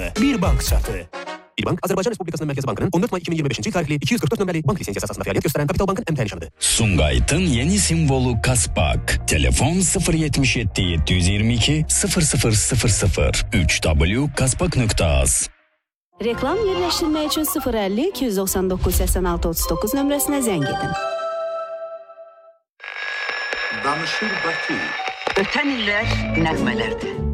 çatı. Bir bank çatı. Bir bank, Azərbaycan Respublikasının Mərkəzi Bankının 14 may 2025-ci il tarixli 244 nömrəli bank lisensiyası əsasında fəaliyyət göstərən Kapital Bankın əmtəli nişanıdır. Sumqayıtın yeni simvolu Kaspak. Telefon 077 722 0000 3w.kaspak.az. Reklam yerləşdirmək üçün 050 299 86 39 nömrəsinə zəng edin. Danışır Bakı. Ötən illər nəğmələrdir.